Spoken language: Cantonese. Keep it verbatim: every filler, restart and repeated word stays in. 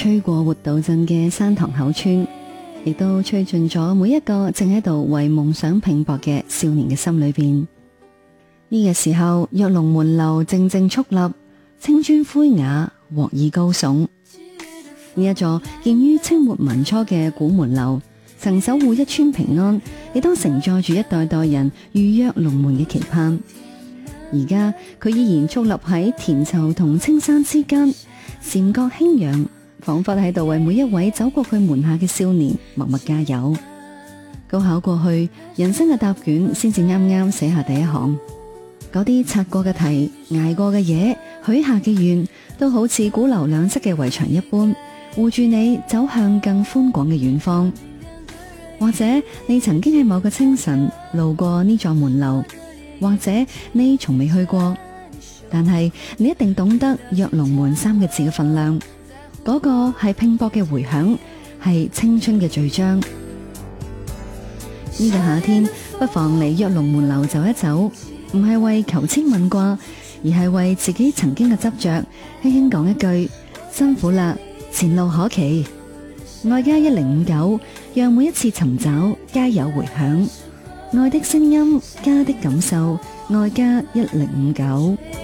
吹過活道鎮嘅山塘口村，亦都吹進咗每一個正喺度為夢想拼搏嘅少年嘅心裏邊。呢個時候，躍龍門樓靜靜矗立，青磚灰瓦，鑊耳高聳。呢一座建於清末民初嘅古門樓，曾守護一村平安，亦都承載住一代代人預躍龍門嘅期盼。而家佢依然矗立喺田疇同青山之間，禪覺輕揚，仿佛喺度為每一位走過佢門下嘅少年默默加油。高考過去，人生嘅答卷先至啱啱寫下第一行，嗰啲擦過嘅題、捱過嘅嘢、許下嘅願，都好似古樓兩側嘅圍牆一般，護住你走向更寬廣嘅遠方。或者你曾經喺某個清晨路過呢座門樓，或者你從未去過，但係你一定懂得躍龍門三個字嘅分量。嗰個係拼搏嘅回響，係青春嘅序章。呢個夏天不妨嚟躍龍門樓走一走，唔係為求籤問卦，而係為自己曾經嘅執着輕輕講一句辛苦啦，前路可期。愛家一零五九，讓每一次尋找皆有回響。愛的聲音，家的感受，愛家一零五九。